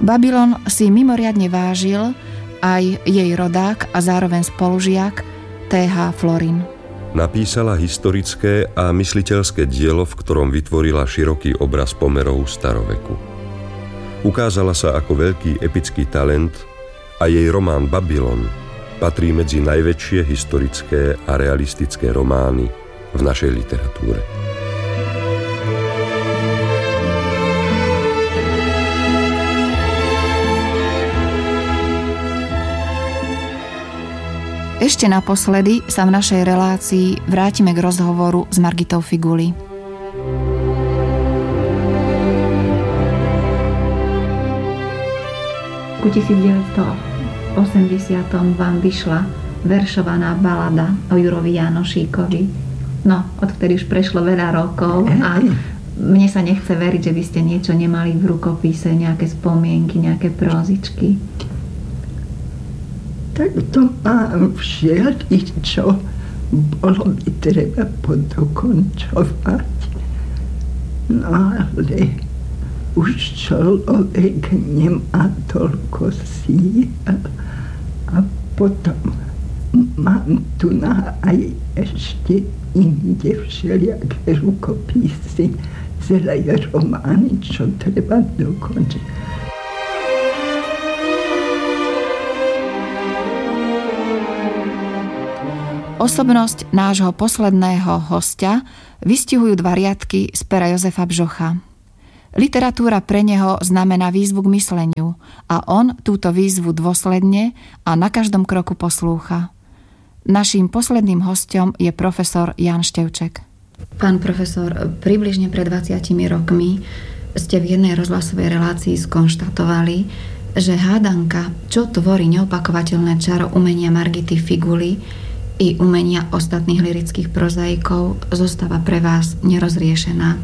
Babylon si mimoriadne vážil aj jej rodák a zároveň spolužiak T.H. Florin. Napísala historické a mysliteľské dielo, v ktorom vytvorila široký obraz pomerov staroveku. Ukázala sa ako veľký epický talent a jej román Babylon patrí medzi najväčšie historické a realistické romány v našej literatúre. Ešte naposledy sa v našej relácii vrátime k rozhovoru s Margitou Figuli. V 1980 vám vyšla veršovaná balada o Jurovi Jánošíkovi. No, odvtedy už prešlo veľa rokov a mne sa nechce veriť, že by ste niečo nemali v rukopise, nejaké spomienky, nejaké prózičky. Tak to mám všeličo, čo bolo by treba podokončovať. No ale už človek nemá toľko síl a potom mám tu aj ešte inde všelijaké rukopisy, celé romány, čo treba dokončiť. Osobnosť nášho posledného hostia vystihujú dva riadky z pera Jozefa Bžocha. Literatúra pre neho znamená výzvu k mysleniu a on túto výzvu dôsledne a na každom kroku poslúcha. Naším posledným hosťom je profesor Ján Števček. Pán profesor, približne pred 20 rokmi ste v jednej rozhlasovej relácii skonštatovali, že hádanka, čo tvorí neopakovateľné čaro umenia Margity Figuli i umenia ostatných lyrických prozaikov, zostáva pre vás nerozriešená.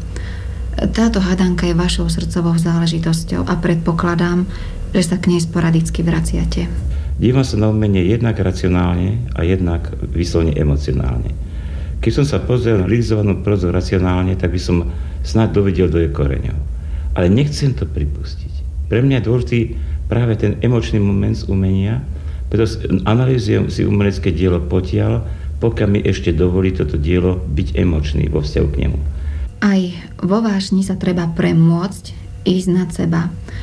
Táto hádanka je vašou srdcovou záležitosťou a predpokladám, že sa k nej sporadicky vraciate. Dívam sa na umenie jednak racionálne a jednak vyslovene emocionálne. Keď som sa pozrel na lyricizovanú prózu racionálne, tak by som snáď dovedel do jej koreňov. Ale nechcem to pripustiť. Pre mňa je dôležitý práve ten emočný moment z umenia, preto analýzujem si umelecké dielo potiaľ, pokiaľ mi ešte dovolí toto dielo byť emočný vo vzťahu k nemu. Aj vo vášni sa treba premôcť, ísť nad seba,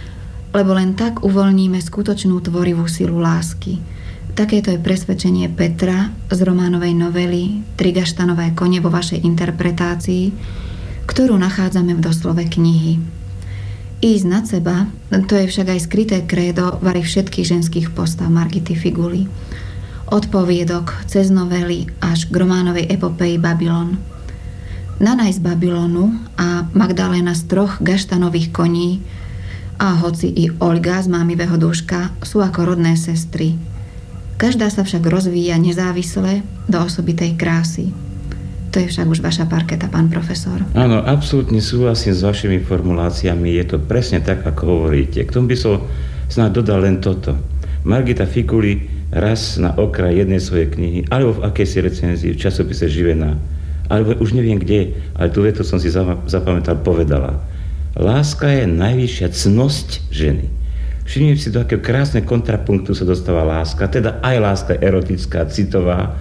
lebo len tak uvoľníme skutočnú tvorivú silu lásky. Takéto je presvedčenie Petra z románovej novely Tri gaštanové kone vo vašej interpretácii, ktorú nachádzame v doslove knihy. Ísť nad seba, to je však aj skryté krédo vari všetkých ženských postav Margity Figuli. Od poviedok cez novely až k románovej epopeji Babylon. Nanaj z Babylonu a Magdaléna z troch gaštanových koní a hoci i Olga z mámivého dúška sú ako rodné sestry. Každá sa však rozvíja nezávisle do osobitej krásy. To je však už vaša parketa, pán profesor. Áno, absolútne súhlasím s vašimi formuláciami. Je to presne tak, ako hovoríte. K tomu by som snáď dodal len toto. Margita Figuli raz na okraj jednej svojej knihy, alebo v akejsi recenzii v časopise Živená, alebo už neviem kde, ale tú vetu som si zapamätal, povedala: láska je najvyššia cnosť ženy. Všimnite si, do akého krásne kontrapunktu sa dostáva láska, teda aj láska erotická, citová,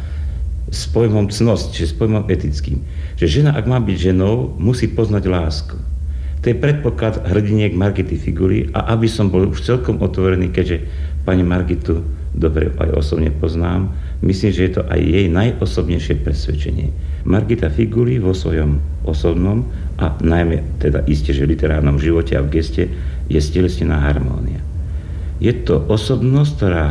s pojmom cnosť, čiže s pojmom etickým. Že žena, ak má byť ženou, musí poznať lásku. To je predpoklad hrdiniek Margity Figuli a aby som bol už celkom otvorený, keďže pani Margitu dobre aj osobne poznám, myslím, že je to aj jej najosobnejšie presvedčenie. Margita Figuli vo svojom osobnom a najmä teda iste, že literárnom živote a v geste je stelesnená harmónia. Je to osobnosť, ktorá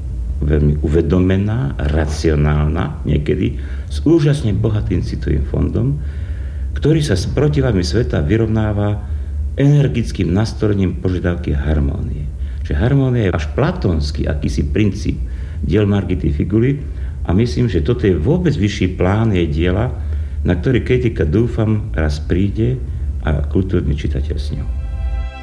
veľmi uvedomená, racionálna niekedy, s úžasne bohatým citovým fondom, ktorý sa s protivami sveta vyrovnáva energickým nastolením požiadavky harmónie. Čiže harmónia je až platónsky akýsi princíp diel Margity Figuli a myslím, že toto je vôbec vyšší plán jej diela, na ktorý kritika, dúfam, raz príde a kultúrny čitateľ s ňou.